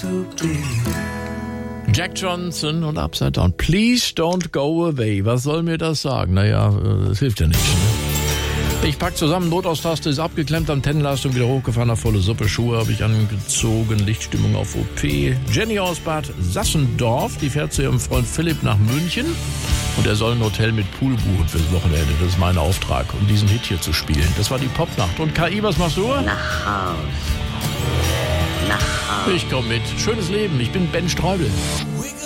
Jack Johnson und Upside Down. Please don't go away. Was soll mir das sagen? Naja, es hilft ja nicht. Ne? Ich pack zusammen, Notaustaste ist abgeklemmt, Antennenleistung wieder hochgefahren, auf volle Suppe, Schuhe habe ich angezogen, Lichtstimmung auf OP. Jenny aus Bad Sassendorf, die fährt zu ihrem Freund Philipp nach München und er soll ein Hotel mit Pool buchen fürs Wochenende. Das ist mein Auftrag, um diesen Hit hier zu spielen. Das war die Popnacht. Und KI, was machst du? Nach Haus. Ich komme mit. Schönes Leben. Ich bin Ben Streubel. We